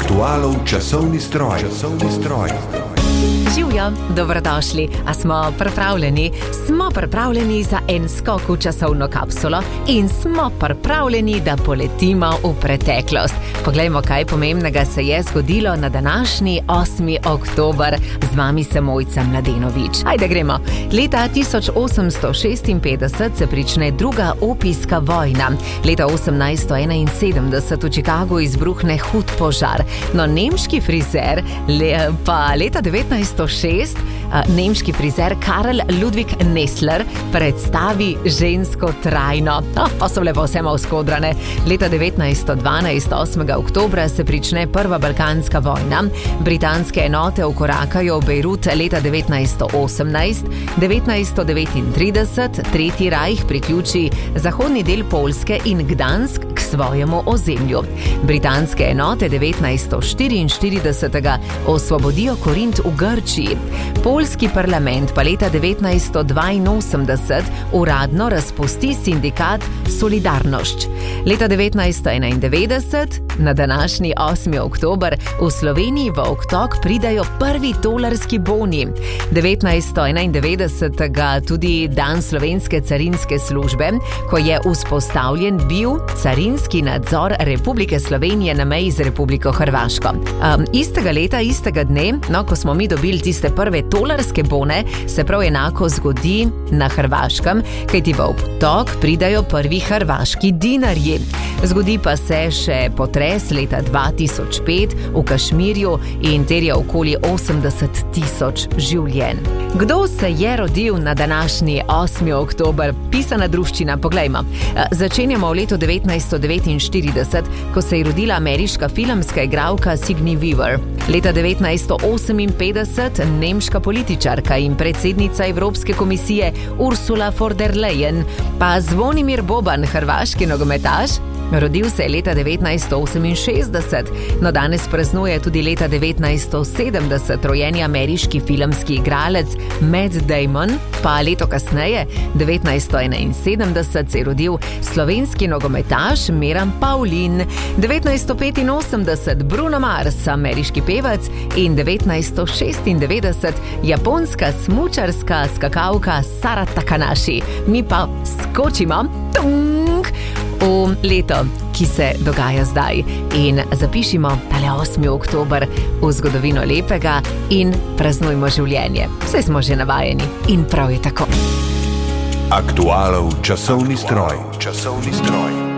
Aktualov časovni stroj. Živjo, dobrodošli. A smo pripravljeni? Smo pripravljeni za en skok v časovno kapsulo in smo pripravljeni, da poletimo v preteklost. Poglejmo, kaj pomembnega se je zgodilo na današnji 8. oktober. Z vami sem Mojca Mladenovič. Ajde, gremo. Leta 1856 se prične druga opijska vojna. Leta 1871 v Chicagu izbruhne hud požar. No, nemški frizer, pa leta 1906 nemški frizer Karl Ludwig Nessler predstavi žensko trajno. Pa so lepo vsema vzkodrane. Leta 1912, 8. oktobra, se prične prva balkanska vojna. Britanske enote vkorakajo v Bejrut leta 1918. 1939 Tretji rajh priključi zahodni del Poljske in Gdansk k svojemu ozemlju. Britanske enote 1944 osvobodijo Korint v Grčiji. Poljski parlament pa leta 1982 uradno razpusti sindikat Solidarnosc. Leta 1991, na današnji 8. oktober, v Sloveniji v obtok pridajo prvi tolarski boni. 1991 tudi dan slovenske carinske službe, ko je vzpostavljen bil carinski nadzor Republike Slovenije na meji z Republiko Hrvaško. Istega leta, istega dne, ko smo mi dobili tiste prve tolarske bone, se prav enako zgodi na Hrvaškem, kajti v obtok pridajo prvi hrvaški dinarji. Zgodi pa se še potres leta 2005 v Kašmirju in terja okoli 80,000 življenj. Kdo se je rodil na današnji 8. oktober? Pisana druščina, poglejmo. Začenjamo v letu 1949, ko se je rodila ameriška filmska igralka Sigourney Weaver. Leta 1958 nemška političarka in predsednica Evropske komisije Ursula von der Leyen, pa Zvonimir Boban, hrvaški nogometaš. Rodil se je leta 1968, no danes praznuje tudi leta 1970 rojeni ameriški filmski igralec Matt Damon, pa leto kasneje, 1971, se je rodil slovenski nogometaš Miran Pavlin, 1985 Bruno Mars, ameriški pevec, in 1996 japonska smučarska skakalka Sara Takanashi. Mi pa skočimo v leto, ki se dogaja zdaj, in zapišimo tale 8. oktober v zgodovino lepega in praznujmo življenje. Vse smo že navajeni in prav je tako. Aktualov časovni stroj.